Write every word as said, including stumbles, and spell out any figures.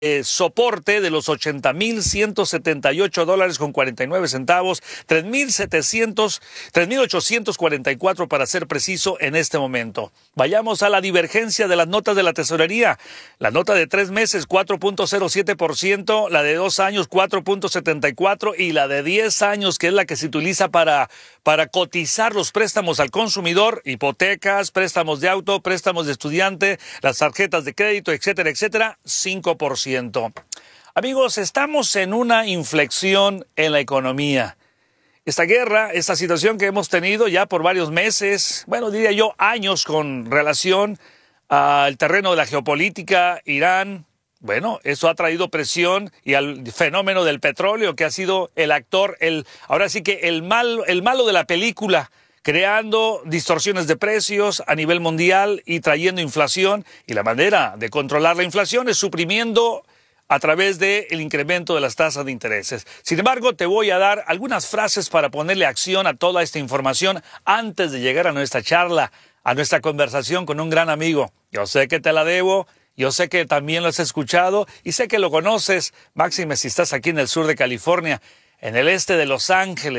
Eh, soporte de los ochenta mil ciento setenta y ocho dólares con cuarenta y nueve centavos, tres mil setecientos, tres mil ochocientos cuarenta y cuatro para ser preciso en este momento. Vayamos a la divergencia de las notas de la tesorería. La nota de tres meses cuatro punto cero siete por ciento, la de dos años cuatro punto setenta y cuatro por ciento y la de diez años, que es la que se utiliza para, para cotizar los préstamos al consumidor, hipotecas, préstamos de auto, préstamos de estudiante, las tarjetas de crédito, etcétera, etcétera, cinco por ciento. Amigos, estamos en una inflexión en la economía. Esta guerra, esta situación que hemos tenido ya por varios meses, bueno, diría yo años con relación al terreno de la geopolítica, Irán, bueno, eso ha traído presión y al fenómeno del petróleo, que ha sido el actor, el ahora sí que el, mal, el malo de la película, creando distorsiones de precios a nivel mundial y trayendo inflación. Y la manera de controlar la inflación es suprimiendo a través del incremento de las tasas de intereses. Sin embargo, te voy a dar algunas frases para ponerle acción a toda esta información antes de llegar a nuestra charla, a nuestra conversación con un gran amigo. Yo sé que te la debo, yo sé que también lo has escuchado y sé que lo conoces, máxime si estás aquí en el sur de California, en el este de Los Ángeles.